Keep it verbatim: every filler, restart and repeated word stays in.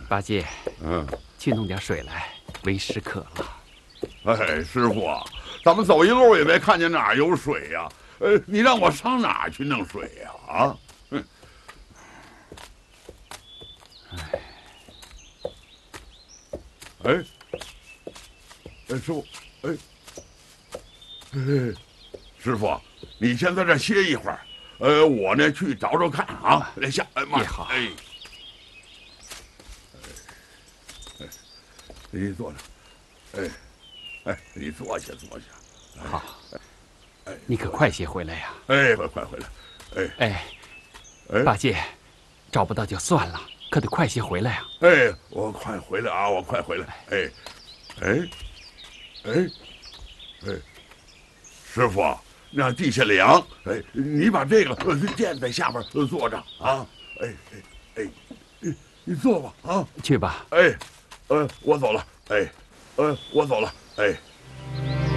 八戒， 嗯， 去弄点水来，为师渴了。 哎，师傅啊，咱们走一路也没看见哪儿有水呀。呃，你让我上哪儿去弄水呀？啊，嗯。 哎， 哎，哎，师傅，哎，哎，师傅，你先在这歇一会儿。呃，我呢去找找看啊。来下，哎妈， 也好。 哎，哎，你坐着。哎，哎，你坐下，坐下。 好。哎，你可快些回来呀！ 哎，快快回来。哎哎， 哎， 八戒，找不到就算了，可得快些回来呀！ 哎，我快回来啊！我快回来。哎，哎，哎，哎，师傅。那地下凉，哎，你把这个垫在下边坐着啊！哎哎哎，你你坐吧啊！ 去吧。 哎，呃，我走了。哎，呃，我走了。哎。